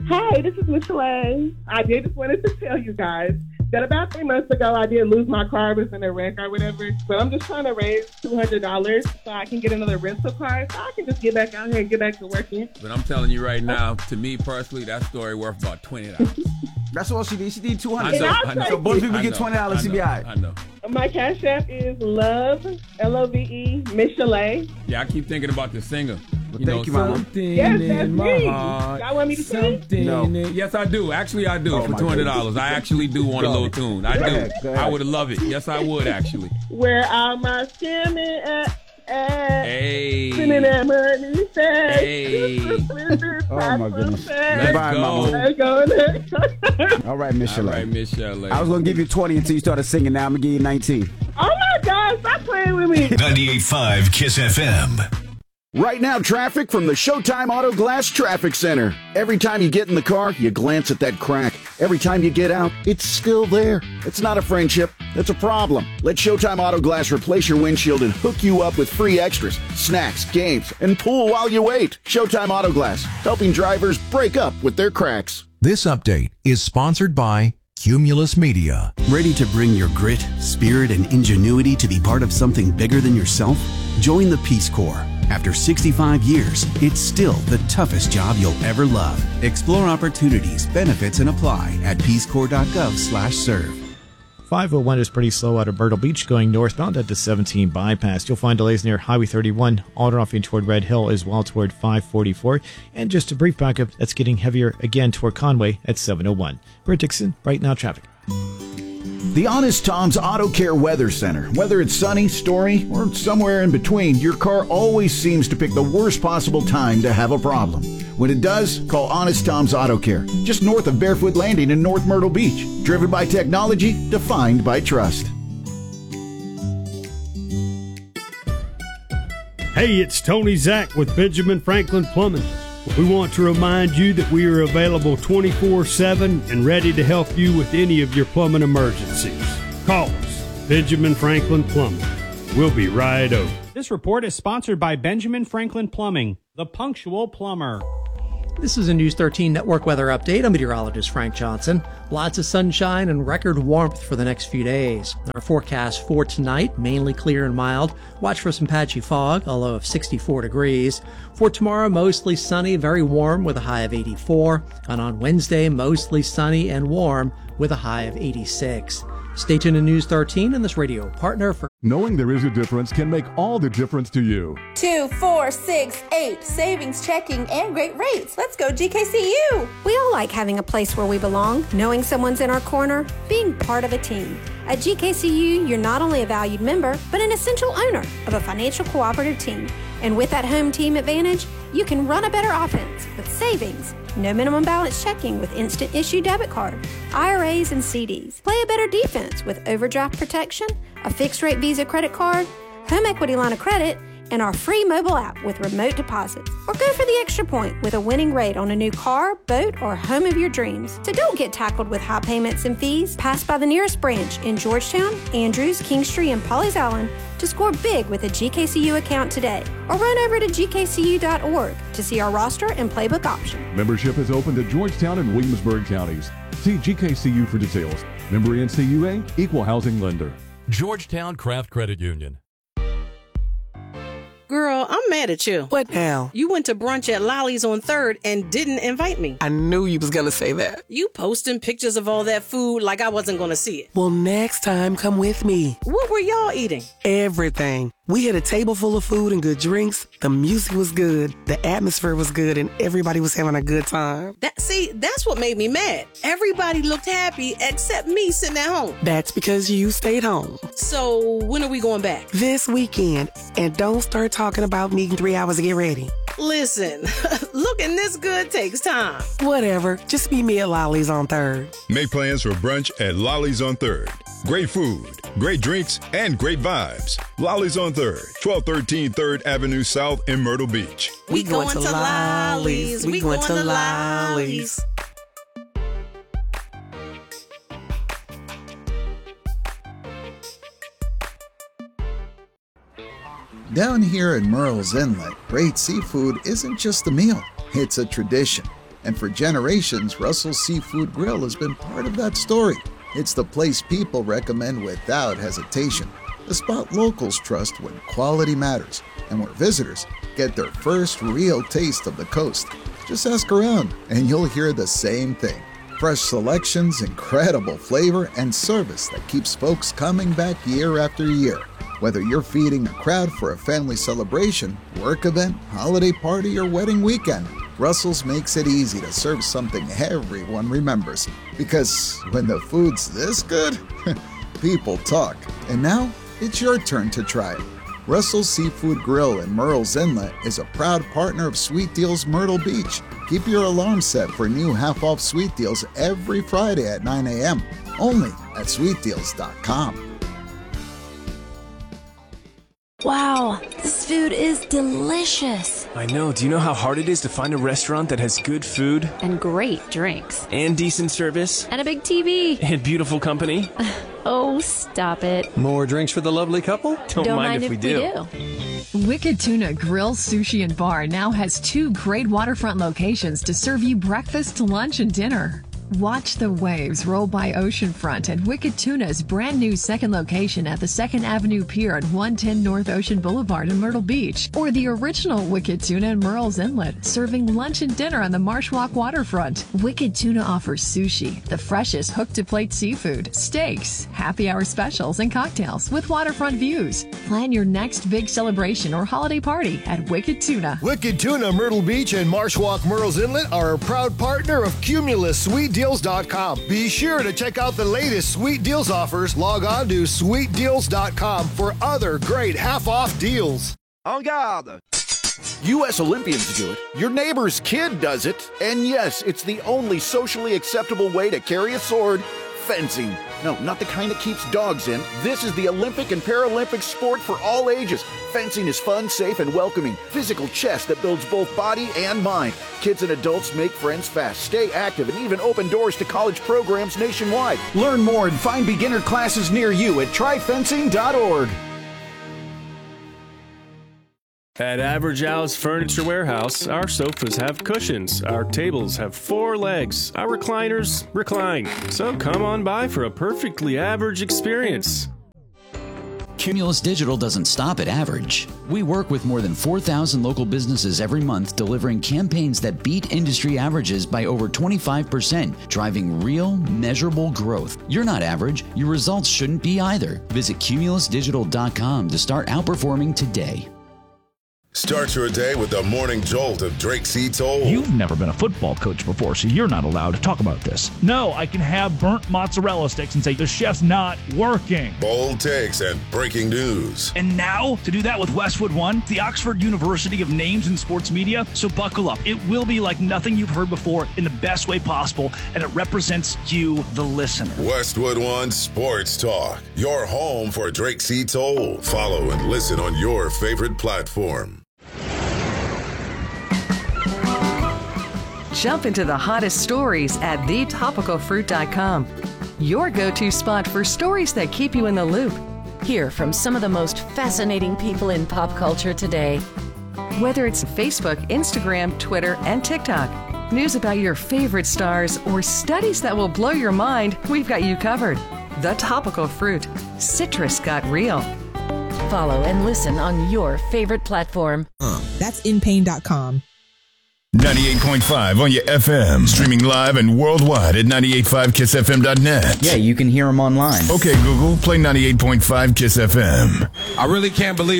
Hi, this is Michelle. I just wanted to tell you guys that about 3 months ago, I did lose my car. It was in a wreck or whatever. But I'm just trying to raise $200 so I can get another rental car so I can just get back out here and get back to working. But I'm telling you right now, to me personally, that story worth about $20. That's all she did. She did $200. I know. So both people get $20. She be all right. I know. My Cash App is Love, Love, Michelle. Yeah, I keep thinking about the singer. Well, thank you, Mama. Yes, that's me. Y'all want me to sing? No. Yes, I do. Actually, I do. For $200. Goodness. I actually do want a little tune. I do. Go ahead. I would love it. Yes, I would, actually. Where are my skinny Hey. Sending that money. Hey. Oh, my goodness. Let's Bye, go. Mama. All right, Michelle. All right, Michelle. I was going to give you 20 until you started singing. Now I'm going to give you 19. Oh, my God. Stop playing with me. 98.5 KISS FM. Right now, traffic from the Showtime Auto Glass Traffic Center. Every time you get in the car, you glance at that crack. Every time you get out, it's still there. It's not a friendship. It's a problem. Let Showtime Auto Glass replace your windshield and hook you up with free extras, snacks, games, and pool while you wait. Showtime Auto Glass, helping drivers break up with their cracks. This update is sponsored by Cumulus Media. Ready to bring your grit, spirit, and ingenuity to be part of something bigger than yourself? Join the Peace Corps. After 65 years, it's still the toughest job you'll ever love. Explore opportunities, benefits, and apply at peacecorps.gov/serve. 501 is pretty slow out of Myrtle Beach going northbound at the 17 bypass. You'll find delays near Highway 31, on and off toward Red Hill as well toward 544. And just a brief backup that's getting heavier again toward Conway at 701. Brett Dixon, Right Now Traffic. The Honest Tom's Auto Care Weather Center. Whether it's sunny, stormy, or somewhere in between, your car always seems to pick the worst possible time to have a problem. When it does, call Honest Tom's Auto Care, just north of Barefoot Landing in North Myrtle Beach. Driven by technology, defined by trust. Hey, it's Tony Zach with Benjamin Franklin Plumbing. We want to remind you that we are available 24/7 and ready to help you with any of your plumbing emergencies. Call us, Benjamin Franklin Plumbing. We'll be right over. This report is sponsored by Benjamin Franklin Plumbing, the punctual plumber. This is a News 13 Network weather update. I'm meteorologist Frank Johnson. Lots of sunshine and record warmth for the next few days. Our forecast for tonight, mainly clear and mild. Watch for some patchy fog, a low of 64 degrees. For tomorrow, mostly sunny, very warm with a high of 84. And on Wednesday, mostly sunny and warm with a high of 86. Stay tuned to News 13 and this radio partner for... Knowing there is a difference can make all the difference to you. 2, 4, 6, 8. Savings, checking, and great rates. Let's go GKCU. We all like having a place where we belong, knowing someone's in our corner, being part of a team. At GKCU, you're not only a valued member, but an essential owner of a financial cooperative team. And with that home team advantage, you can run a better offense with savings, no minimum balance checking with instant issue debit card, IRAs and CDs. Play a better defense with overdraft protection, a fixed rate Visa credit card, home equity line of credit, and our free mobile app with remote deposits. Or go for the extra point with a winning rate on a new car, boat, or home of your dreams. So don't get tackled with high payments and fees. Pass by the nearest branch in Georgetown, Andrews, Kingstree, and Pawleys Island to score big with a GKCU account today. Or run over to gkcu.org to see our roster and playbook option. Membership is open to Georgetown and Williamsburg counties. See GKCU for details. Member NCUA, Equal Housing Lender. Georgetown Craft Credit Union. Girl, I'm mad at you. What now? You went to brunch at Lolly's on 3rd and didn't invite me. I knew you was going to say that. You posting pictures of all that food like I wasn't going to see it. Well, next time, come with me. What were y'all eating? Everything. We had a table full of food and good drinks. The music was good. The atmosphere was good, and everybody was having a good time. That's what made me mad. Everybody looked happy except me sitting at home. That's because you stayed home. So when are we going back? This weekend. And don't start talking about needing 3 hours to get ready. Listen, looking this good takes time. Whatever. Just meet me at Lolly's on 3rd. Make plans for brunch at Lolly's on 3rd. Great food, great drinks, and great vibes. Lolly's on 3rd, 1213 3rd Avenue South in Myrtle Beach. We going to Lolly's. We going to Lolly's. Down here in Murrells Inlet, great seafood isn't just a meal, it's a tradition. And for generations, Russell's Seafood Grill has been part of that story. It's the place people recommend without hesitation. The spot locals trust when quality matters, and where visitors get their first real taste of the coast. Just ask around, and you'll hear the same thing. Fresh selections, incredible flavor, and service that keeps folks coming back year after year. Whether you're feeding a crowd for a family celebration, work event, holiday party, or wedding weekend, Russell's makes it easy to serve something everyone remembers. Because when the food's this good, people talk. And now, it's your turn to try it. Russell's Seafood Grill in Murrells Inlet is a proud partner of Sweet Deals Myrtle Beach. Keep your alarm set for new half-off sweet deals every Friday at 9 a.m. Only at sweetdeals.com. Wow, this food is delicious. I know. Do you know how hard it is to find a restaurant that has good food? And great drinks. And decent service? And a big TV. And beautiful company? Oh, stop it. More drinks for the lovely couple? Don't mind if we do. Wicked Tuna Grill, Sushi, and Bar now has 2 great waterfront locations to serve you breakfast, lunch, and dinner. Watch the waves roll by oceanfront at Wicked Tuna's brand new second location at the 2nd Avenue Pier at 110 North Ocean Boulevard in Myrtle Beach, or the original Wicked Tuna in Murrells Inlet, serving lunch and dinner on the Marsh Walk waterfront. Wicked Tuna offers sushi, the freshest hook-to-plate seafood, steaks, happy hour specials, and cocktails with waterfront views. Plan your next big celebration or holiday party at Wicked Tuna. Wicked Tuna Myrtle Beach and Marsh Walk Murrells Inlet are a proud partner of Cumulus Sweet Deals.com. Be sure to check out the latest Sweet Deals offers. Log on to sweetdeals.com for other great half-off deals. En garde! U.S. Olympians do it. Your neighbor's kid does it. And yes, it's the only socially acceptable way to carry a sword. Fencing. No, not the kind that keeps dogs in. This is the Olympic and Paralympic sport for all ages. Fencing is fun, safe, and welcoming. Physical chess that builds both body and mind. Kids and adults make friends fast, stay active, and even open doors to college programs nationwide. Learn more and find beginner classes near you at tryfencing.org. At Average Al's Furniture Warehouse, our sofas have cushions, our tables have 4 legs, our recliners recline. So come on by for a perfectly average experience. Cumulus Digital doesn't stop at average. We work with more than 4,000 local businesses every month, delivering campaigns that beat industry averages by over 25%, driving real, measurable growth. You're not average. Your results shouldn't be either. Visit cumulusdigital.com to start outperforming today. Start your day with the morning jolt of Drake C. Toll. You've never been a football coach before, so you're not allowed to talk about this. No, I can have burnt mozzarella sticks and say the chef's not working. Bold takes and breaking news. And now, to do that with Westwood One, the Oxford University of Names in Sports Media, so buckle up. It will be like nothing you've heard before in the best way possible, and it represents you, the listener. Westwood One Sports Talk, your home for Drake C. Toll. Follow and listen on your favorite platform. Jump into the hottest stories at thetopicalfruit.com. Your go-to spot for stories that keep you in the loop. Hear from some of the most fascinating people in pop culture today. Whether it's Facebook, Instagram, Twitter, and TikTok, news about your favorite stars, or studies that will blow your mind, we've got you covered. The Topical Fruit. Citrus got real. Follow and listen on your favorite platform. That's inpain.com. 98.5 on your FM. Streaming live and worldwide at 98.5kissfm.net. Yeah, you can hear them online. Okay, Google, play 98.5 Kiss FM. I really can't believe